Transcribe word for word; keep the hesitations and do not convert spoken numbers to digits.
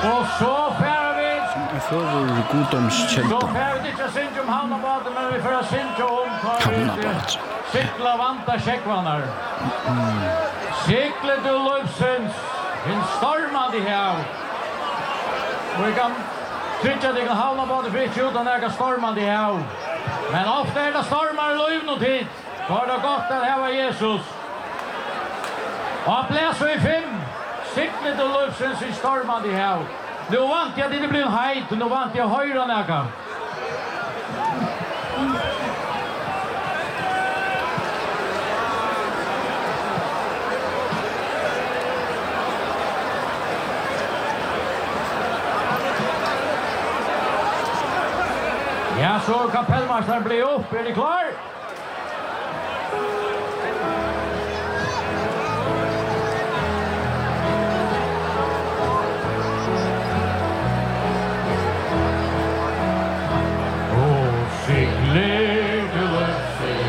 Och så färre vi. För goddomskjent. Så färre vi inte synge om Havnabadet, men vi får synge om Havnabadet. Cykla vanta tjeckvannar. Cykla du løpsens, en stormande hav. Och vi kan trycka dig kan Havnabadet för inte utan äga stormande hav. Men ofta är det stormar i löv något hit. Då har det gått att hava Jesus. Och han bläser i fem. Cykla du løpsens, en stormande hav. Nu vant jag att det blir en hejt, nu vant jag höjra näka. Ja, så kapellmästaren blir upp. Är ni klar? Oh,